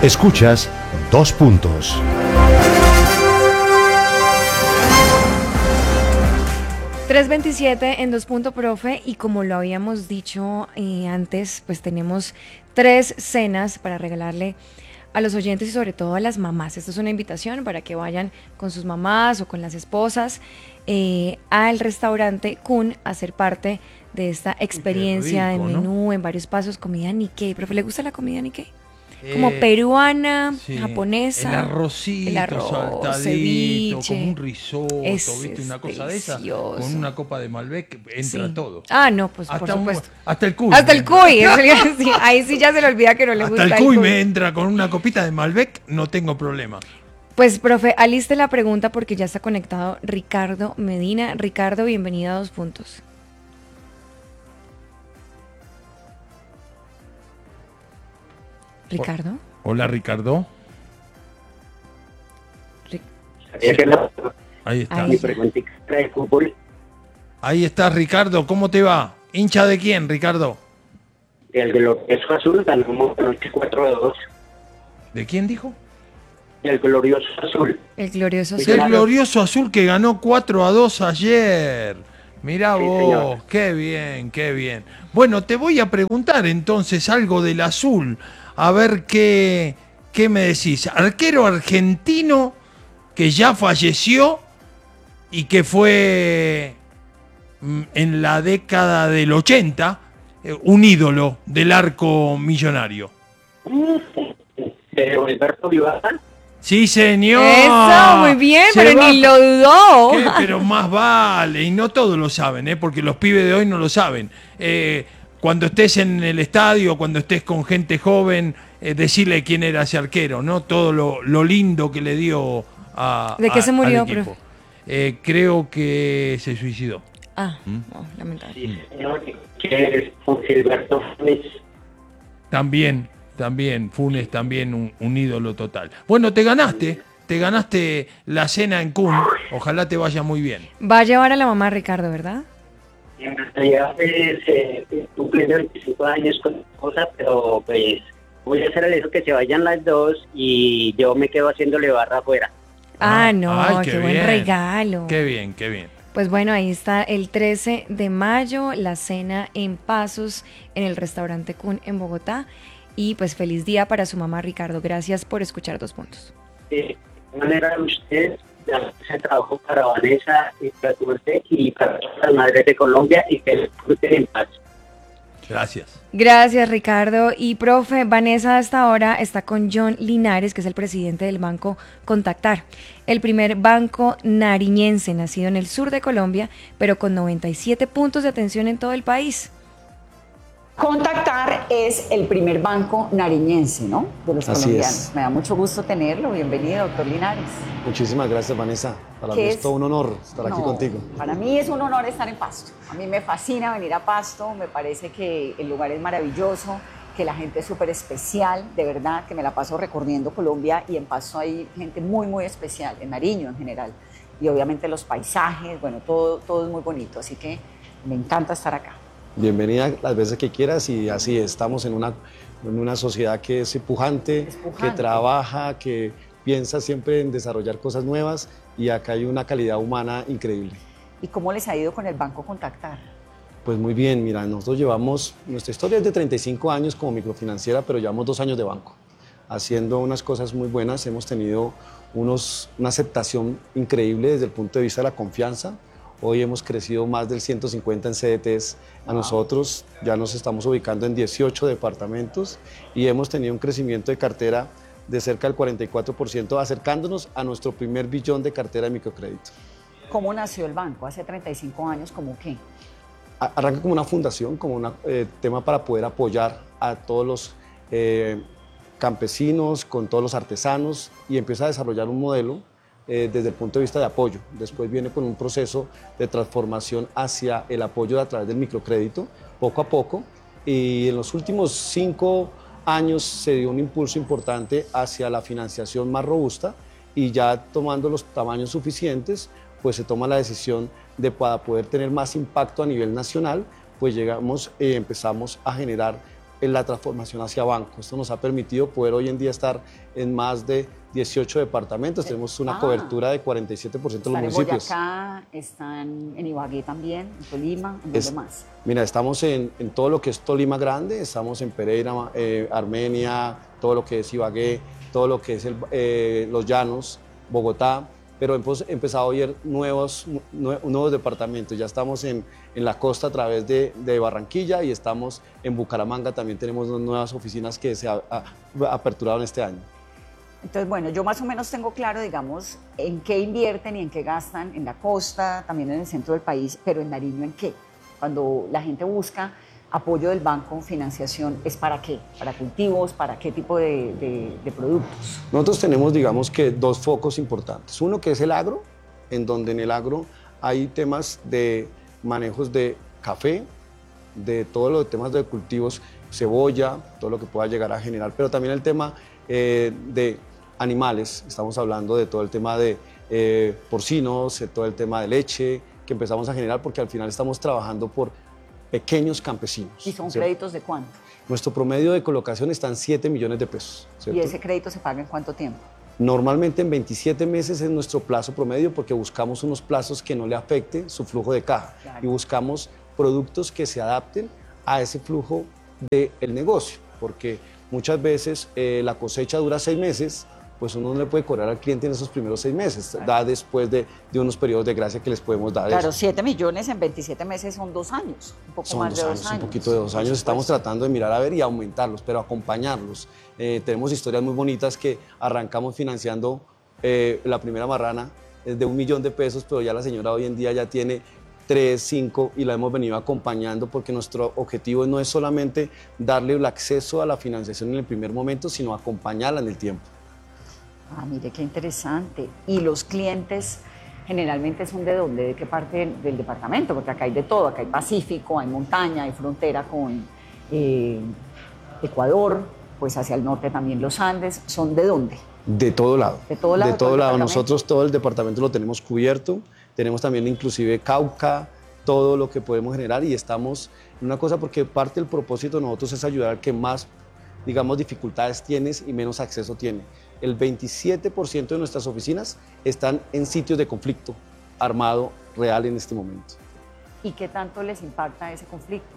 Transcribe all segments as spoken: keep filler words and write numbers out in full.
Escuchas Dos Puntos. tres veintisiete en Dos Puntos, profe, y como lo habíamos dicho eh, antes, pues tenemos tres cenas para regalarle a los oyentes y sobre todo a las mamás. Esto es una invitación para que vayan con sus mamás o con las esposas eh, al restaurante Kun a ser parte de esta experiencia rico, de ¿no? menú en varios pasos, comida Nikkei. Profe, ¿le gusta la comida Nikkei? Como Eh, peruana, sí, japonesa. el arrocito, el arroz, saltadito, ceviche. como un risotto, Es- ¿viste? Una es cosa de esa, delicioso. con una copa de Malbec, entra Sí. todo. Ah, no, pues por Hasta, un- supuesto. hasta el cuy. Hasta el me entra. cuy, eso le iba a decir. Ahí sí ya se le olvida que no le Hasta gusta el el cuy cuy. me entra con una copita de Malbec, no tengo problema. Pues, profe, aliste la pregunta porque ya está conectado Ricardo Medina. Ricardo, bienvenido a Dos Puntos. Ricardo. Hola, Ricardo. Ri- Sabía que la, Ahí está. Ahí. mi preguntita de fútbol Ahí está, Ricardo. ¿Cómo te va? ¿Hincha de quién, Ricardo? del glorioso azul ganamos anoche cuatro a dos. ¿De quién dijo? Del glorioso azul. El glorioso Sí, sol. El claro. glorioso azul que ganó cuatro a dos ayer. Mirá Sí, vos, señor. qué bien, qué bien. Bueno, te voy a preguntar entonces algo del azul. A ver qué, qué me decís. Arquero argentino que ya falleció y que fue mm, en la década del ochenta eh, un ídolo del arco millonario. De Alberto Vivaza. Sí, señor. Eso, muy bien, Se pero va ni lo dudó. ¿Qué? Pero más vale, y no todos lo saben, ¿eh? Porque los pibes de hoy no lo saben. Eh, cuando estés en el estadio, cuando estés con gente joven, eh, decirle quién era ese arquero, ¿no? Todo lo, lo lindo que le dio a, ¿De qué a- se murió, al equipo. profe? Eh, creo que se suicidó. Ah, ¿Mm? no, lamentable. Sí, señor. Que es con Gilberto Funes. También, también, Funes también un, un ídolo total. Bueno, te ganaste, te ganaste la cena en Kun. Ojalá te vaya muy bien. Va a llevar a la mamá Ricardo, ¿verdad? En realidad, pues, eh, cumpliendo veinticinco años con mi esposa, pero pues voy a hacerle eso que se vayan las dos y yo me quedo haciéndole barra afuera. Ah, no, ay, qué, buen regalo. Qué bien, qué bien. Pues bueno, ahí está el trece de mayo, la cena en Pasos en el restaurante Kun en Bogotá. Y pues feliz día para su mamá Ricardo. Gracias por escuchar Dos Puntos. De manera, ustedes se trabajo para Vanessa y para tu merced y para todas las madres de Colombia y que disfruten en paz. Gracias. Gracias, Ricardo. Y profe, Vanessa hasta ahora está con John Linares, que es el presidente del banco Contactar, el primer banco nariñense nacido en el sur de Colombia, pero con noventa y siete puntos de atención en todo el país. Contactar es el primer banco nariñense, ¿no? De los Así colombianos. es. Me da mucho gusto tenerlo. Bienvenido, doctor Linares. Muchísimas gracias, Vanessa. Para mí ¿Qué es es? todo un honor estar aquí No, contigo. Para mí es un honor estar en Pasto. A mí me fascina venir a Pasto. Me parece que el lugar es maravilloso, que la gente es súper especial, de verdad, que me la paso recorriendo Colombia y en Pasto hay gente muy, muy especial, en Nariño en general. Y obviamente los paisajes, bueno, todo, todo es muy bonito. Así que me encanta estar acá. Bienvenida las veces que quieras y así es, estamos en una, en una sociedad que es pujante, Es pujante. que trabaja, que piensa siempre en desarrollar cosas nuevas y acá hay una calidad humana increíble. ¿Y cómo les ha ido con el banco Contactar? Pues muy bien, mira, nosotros llevamos, nuestra historia es de treinta y cinco años como microfinanciera, pero llevamos dos años de banco, haciendo unas cosas muy buenas, hemos tenido unos, una aceptación increíble desde el punto de vista de la confianza. Hoy hemos crecido más del ciento cincuenta en C D Ts a nosotros, ya nos estamos ubicando en dieciocho departamentos y hemos tenido un crecimiento de cartera de cerca del cuarenta y cuatro por ciento, acercándonos a nuestro primer billón de cartera de microcrédito. ¿Cómo nació el banco? Hace treinta y cinco años, ¿cómo qué? A- Arranca como una fundación, como un tema para poder apoyar a todos los eh, campesinos, con todos los artesanos y empieza a desarrollar un modelo Eh, desde el punto de vista de apoyo. Después viene con un proceso de transformación hacia el apoyo a través del microcrédito, poco a poco, y en los últimos cinco años se dio un impulso importante hacia la financiación más robusta y ya tomando los tamaños suficientes, pues se toma la decisión de para poder tener más impacto a nivel nacional, pues llegamos y eh, empezamos a generar en la transformación hacia banco. Esto nos ha permitido poder hoy en día estar en más de dieciocho departamentos. Tenemos una Ah. cobertura de cuarenta y siete por ciento de los Están en municipios. Boyacá, están en Ibagué también, en Tolima, ¿en Es- dónde más? Mira, estamos en, en todo lo que es Tolima Grande, estamos en Pereira, eh, Armenia, todo lo que es Ibagué, todo lo que es el, eh, los Llanos, Bogotá, pero hemos empezado a ver nuevos, nue- nuevos departamentos. Ya estamos en, en la costa a través de, de Barranquilla y estamos en Bucaramanga, también tenemos dos nuevas oficinas que se ha, ha- aperturaron este año. Entonces, bueno, yo más o menos tengo claro, digamos, en qué invierten y en qué gastan en la costa, también en el centro del país, pero en Nariño, ¿en qué? Cuando la gente busca apoyo del banco, financiación, ¿es para qué? ¿Para cultivos? ¿Para qué tipo de, de- de productos? Nosotros tenemos, digamos que, dos focos importantes. Uno que es el agro, en donde en el agro hay temas de manejos de café, de todos los temas de cultivos, cebolla, todo lo que pueda llegar a generar, pero también el tema eh, de animales. Estamos hablando de todo el tema de eh, porcinos, de todo el tema de leche, que empezamos a generar porque al final estamos trabajando por pequeños campesinos. ¿Y son ¿cierto? créditos de cuánto? Nuestro promedio de colocación está en siete millones de pesos. ¿cierto? ¿Y ese crédito se paga en cuánto tiempo? Normalmente en veintisiete meses es nuestro plazo promedio porque buscamos unos plazos que no le afecten su flujo de caja Claro. y buscamos productos que se adapten a ese flujo del negocio, porque muchas veces eh, la cosecha dura seis meses, pues uno no le puede cobrar al cliente en esos primeros seis meses, da después de, de unos periodos de gracia que les podemos dar. Claro, eso. siete millones en veintisiete meses son dos años, un poco Son más dos de años, dos años. un poquito de dos por años. Estamos supuesto. tratando de mirar a ver y aumentarlos, pero acompañarlos. Eh, tenemos historias muy bonitas que arrancamos financiando eh, la primera marrana eh, de un millón de pesos, pero ya la señora hoy en día ya tiene tres, cinco y la hemos venido acompañando porque nuestro objetivo no es solamente darle el acceso a la financiación en el primer momento, sino acompañarla en el tiempo. Ah, mire qué interesante. ¿Y los clientes generalmente son de dónde? ¿De qué parte del, del departamento? Porque acá hay de todo, acá hay Pacífico, hay montaña, hay frontera con eh, Ecuador, pues hacia el norte también los Andes. ¿Son de dónde? De todo lado. De todo lado, De todo todo el lado. departamento. Nosotros todo el departamento lo tenemos cubierto. Tenemos también inclusive Cauca, todo lo que podemos generar y estamos en una cosa porque parte del propósito de nosotros es ayudar al que más, digamos, dificultades tienes y menos acceso tiene. El veintisiete por ciento de nuestras oficinas están en sitios de conflicto armado real en este momento. ¿Y qué tanto les impacta ese conflicto?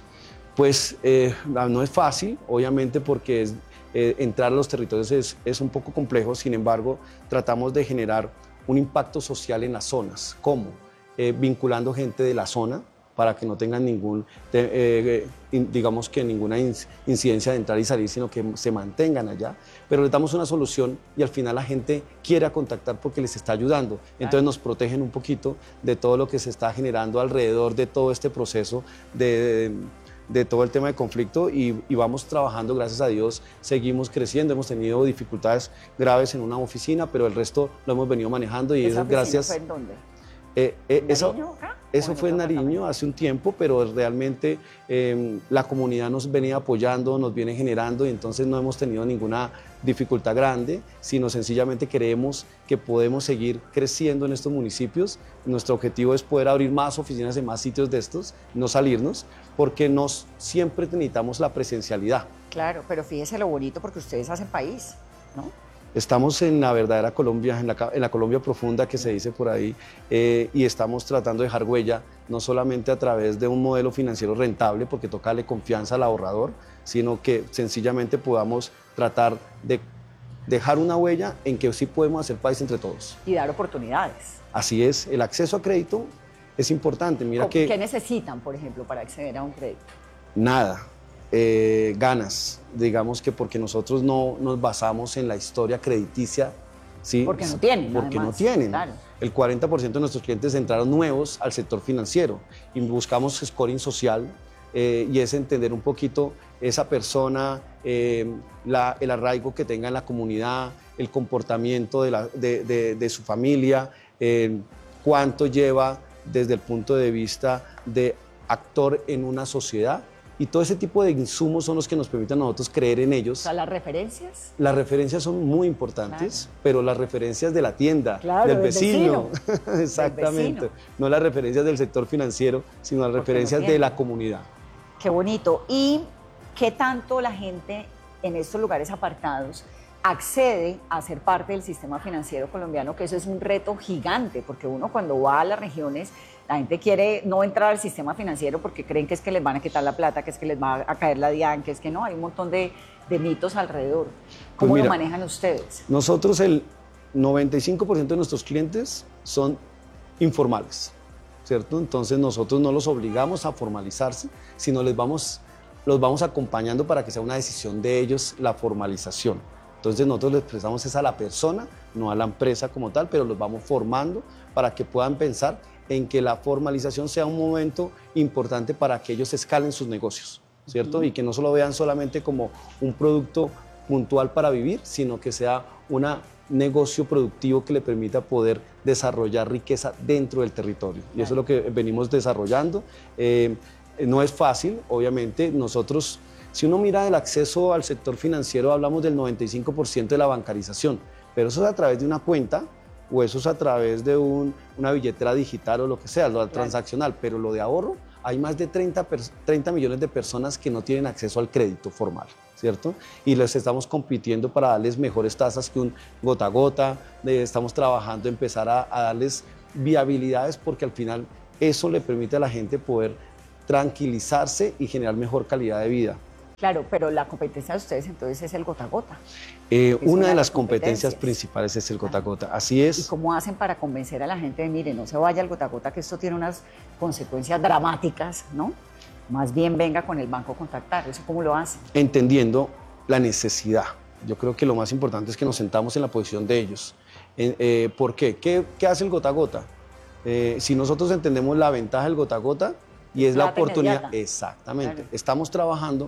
Pues eh, no es fácil, obviamente, porque es, eh, entrar a los territorios es, es un poco complejo, sin embargo, tratamos de generar un impacto social en las zonas. ¿Cómo? Eh, vinculando gente de la zona para que no tengan ningún, te- eh, in- digamos que ninguna ins- incidencia de entrar y salir, sino que se mantengan allá. Pero les damos una solución y al final la gente quiere contactar porque les está ayudando. Entonces nos protegen un poquito de todo lo que se está generando alrededor de todo este proceso de... de de todo el tema de conflicto y, y vamos trabajando, gracias a Dios, seguimos creciendo, hemos tenido dificultades graves en una oficina, pero el resto lo hemos venido manejando y ¿Esa eso es oficina gracias... fue en dónde? Eh, eh, ¿En eso Nariño acá? eso ¿O fue en otro Nariño departamento? hace un tiempo, pero realmente eh, la comunidad nos venía apoyando, nos viene generando y entonces no hemos tenido ninguna dificultad grande, sino sencillamente creemos que podemos seguir creciendo en estos municipios. Nuestro objetivo es poder abrir más oficinas en más sitios de estos, no salirnos, porque nos, siempre necesitamos la presencialidad. Claro, pero fíjese lo bonito porque ustedes hacen país, ¿no? Estamos en la verdadera Colombia, en la, ca- en la Colombia profunda que se dice por ahí, eh, y estamos tratando de dejar huella, no solamente a través de un modelo financiero rentable, porque toca darle confianza al ahorrador, sino que sencillamente podamos tratar de dejar una huella en que sí podemos hacer país entre todos. Y dar oportunidades. Así es, el acceso a crédito es importante. Mira ¿Qué que necesitan, por ejemplo, para acceder a un crédito? nada, eh, ganas, digamos que porque nosotros no nos basamos en la historia crediticia, ¿sí? Porque no tienen, Porque además, no tienen. claro. El cuarenta por ciento de nuestros clientes entraron nuevos al sector financiero y buscamos scoring social eh, y es entender un poquito esa persona, eh, la- el arraigo que tenga en la comunidad, el comportamiento de, la- de- de- de su familia, eh, cuánto lleva desde el punto de vista de actor en una sociedad. Y todo ese tipo de insumos son los que nos permiten a nosotros creer en O ellos. sea, las referencias. Las referencias son muy importantes, pero las referencias de la tienda, Claro, del del vecino, vecino. exactamente, Del vecino. no las referencias del sector financiero, sino las Porque no referencias de tienen. la comunidad. Qué bonito. Y ¿qué tanto la gente en estos lugares apartados accede a ser parte del sistema financiero colombiano? Que eso es un reto gigante, porque uno cuando va a las regiones, la gente quiere no entrar al sistema financiero porque creen que es que les van a quitar la plata, que es que les va a caer la DIAN, que es que no, hay un montón de, de mitos alrededor. ¿Cómo Pues mira, lo manejan ustedes? Nosotros el noventa y cinco por ciento de nuestros clientes son informales, ¿cierto? Entonces nosotros no los obligamos a formalizarse, sino les vamos, los vamos acompañando para que sea una decisión de ellos la formalización. Entonces nosotros les prestamos es a la persona, no a la empresa como tal, pero los vamos formando para que puedan pensar en que la formalización sea un momento importante para que ellos escalen sus negocios, ¿cierto? Uh-huh. Y que no solo vean solamente como un producto puntual para vivir, sino que sea un negocio productivo que le permita poder desarrollar riqueza dentro del territorio. Y eso es lo que venimos desarrollando. Eh, no es fácil, obviamente. Nosotros, si uno mira el acceso al sector financiero, hablamos del noventa y cinco por ciento de la bancarización, pero eso es a través de una cuenta o eso es a través de un, una billetera digital o lo que sea, lo claro. transaccional, pero lo de ahorro, hay más de treinta, treinta millones de personas que no tienen acceso al crédito formal, ¿cierto? Y les estamos compitiendo para darles mejores tasas que un gota a gota, de, estamos trabajando en empezar a, a darles viabilidades porque al final eso le permite a la gente poder tranquilizarse y generar mejor calidad de vida. Claro, pero la competencia de ustedes entonces es el gota a gota. Eh, una de las competencias principales es el gota a gota, así es. ¿Y cómo hacen para convencer a la gente de, mire, no se vaya al gota a gota, que esto tiene unas consecuencias dramáticas, ¿no? Más bien venga con el banco a contactar, ¿eso cómo lo hacen? Entendiendo la necesidad. Yo creo que lo más importante es que nos sentamos en la posición de ellos. Eh, eh, ¿Por qué? ¿Qué? ¿Qué hace el gota a gota? Eh, si nosotros entendemos la ventaja del gota a gota, y es la oportunidad, exactamente, claro. Estamos trabajando